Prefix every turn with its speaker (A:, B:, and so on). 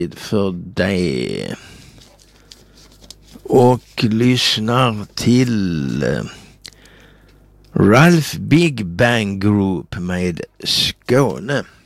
A: för det och lyssnar till Ralph Big Bang Group med Skåne.